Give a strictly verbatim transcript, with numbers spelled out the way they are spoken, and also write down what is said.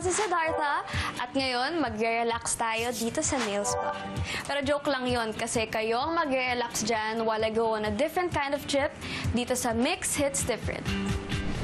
si Siddhartha at ngayon mag-relax tayo dito sa nail spa. Pero joke lang yon kasi kayo ang mag-relax dyan while I go on a different kind of trip dito sa Mix Hits Different.